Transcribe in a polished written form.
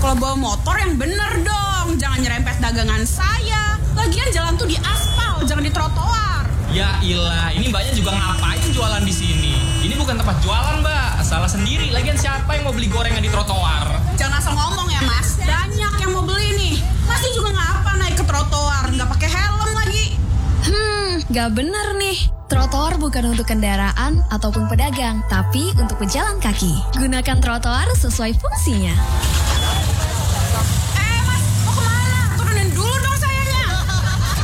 Kalau bawa motor yang bener dong, jangan nyerempet dagangan saya. Lagian jalan tuh di aspal, jangan di trotoar. Ya ilah, ini mbaknya juga ngapain jualan di sini? Ini bukan tempat jualan, mbak. Salah sendiri. Lagian siapa yang mau beli gorengan di trotoar? Jangan asal ngomong ya, Mas. Banyak yang mau beli nih. Masih juga nggak apa naik ke trotoar, nggak pakai helm lagi. Gak bener nih. Trotoar bukan untuk kendaraan ataupun pedagang, tapi untuk pejalan kaki. Gunakan trotoar sesuai fungsinya.